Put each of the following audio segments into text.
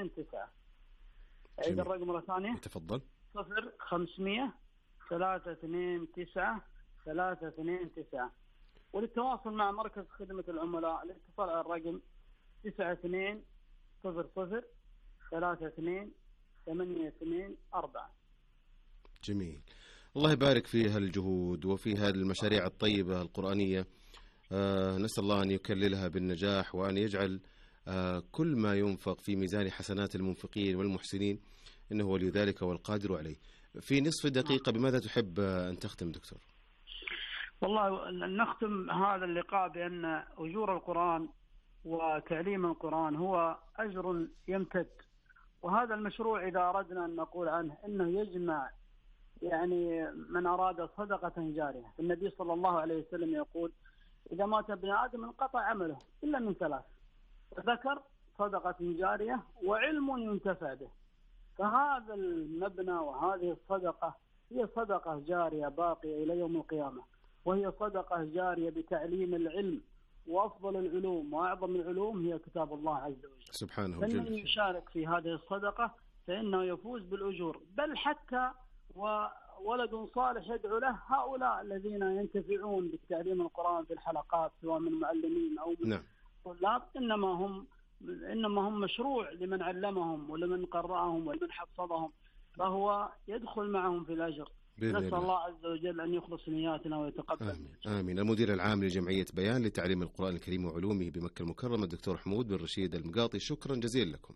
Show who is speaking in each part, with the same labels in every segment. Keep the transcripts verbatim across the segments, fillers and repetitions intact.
Speaker 1: اثنين تسعة. أعيد الرقم مرة ثانية.
Speaker 2: تفضل.
Speaker 1: صفر خمسمية ثلاثة اثنين تسعة ثلاثة اثنين تسعة. وللتواصل مع مركز خدمة العملاء الاتصال على الرقم تسعة اثنين صفر صفر ثلاثة اثنين ثمانية اثنين أربعة.
Speaker 2: جميل. الله يبارك في هالجهود وفي هالمشاريع الطيبة القرآنية. آه نسأل الله أن يكللها بالنجاح وأن يجعل آه كل ما ينفق في ميزان حسنات المنفقين والمحسنين، إنه ولي ذلك والقادر عليه. في نصف دقيقة بماذا تحب أن تختم دكتور؟
Speaker 1: والله نختم هذا اللقاء بأن أجور القرآن وتعليم القرآن هو أجر يمتد، وهذا المشروع إذا أردنا أن نقول عنه إنه يجمع يعني من أراد صدقة جارية. النبي صلى الله عليه وسلم يقول إذا مات ابن آدم انقطع عمله إلا من ثلاث، ذكر صدقة جارية وعلم ينتفع به. فهذا المبنى وهذه الصدقة هي صدقة جارية باقية إلى يوم القيامة، وهي صدقة جارية بتعليم العلم، وأفضل العلوم وأعظم العلوم هي كتاب الله عز وجل
Speaker 2: سبحانه وتعالى.
Speaker 1: فمن يشارك في هذه الصدقة فإنه يفوز بالأجور، بل حتى وولد صالح يدعو له. هؤلاء الذين ينتفعون بالتعليم القرآن في الحلقات سواء من معلمين أو من
Speaker 2: نعم.
Speaker 1: طلاب إنما هم إنما هم مشروع لمن علمهم ولمن قرأهم ولمن حفظهم، فهو يدخل معهم في الأجر. نسأل الله عز وجل أن يخلص نياتنا ويتقبل.
Speaker 2: آمين. آمين. المدير العام لجمعية بيان لتعليم القرآن الكريم وعلومه بمكة المكرمة الدكتور حمود بن رشيد المقاطي، شكرا جزيلا لكم.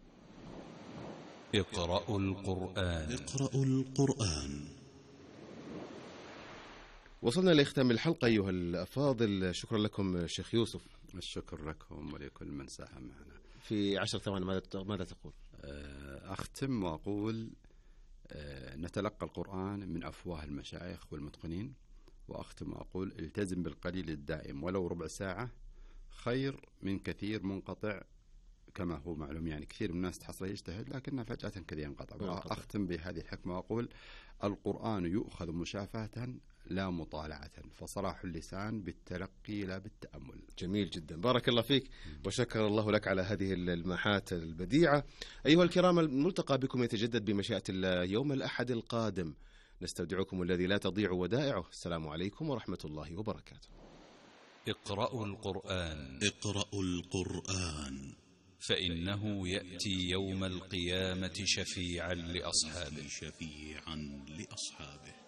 Speaker 3: اقرأوا القرآن.
Speaker 4: اقرأوا القرآن.
Speaker 2: وصلنا لختام الحلقة أيها الأفاضل. شكرا لكم شيخ يوسف.
Speaker 5: الشكر لكم ولكل من ساهم معنا.
Speaker 2: في عشر ثواني ماذا تقول؟
Speaker 5: أختم وأقول نتلقى القرآن من أفواه المشايخ والمتقنين، وأختم وأقول التزم بالقليل الدائم ولو ربع ساعة خير من كثير منقطع، كما هو معلوم يعني كثير من الناس تحصل يجتهد لكنه فجأة كذا ينقطع. وأختم بهذه الحكمة وأقول القرآن يؤخذ مشافهة لا مطالعة، فصلاح اللسان بالتلقي لا بالتأمل.
Speaker 2: جميل جدا، بارك الله فيك وشكر الله لك على هذه الماحات البديعة. أيها الكرام، الملتقى بكم يتجدد بمشيئة الله يوم الأحد القادم. نستودعكم الذي لا تضيع ودائعه. السلام عليكم ورحمة الله وبركاته.
Speaker 3: اقرأوا القرآن.
Speaker 4: اقرأوا القرآن
Speaker 3: فإنه يأتي يوم القيامة شفيعا لأصحابه.
Speaker 4: شفيعا لأصحابه.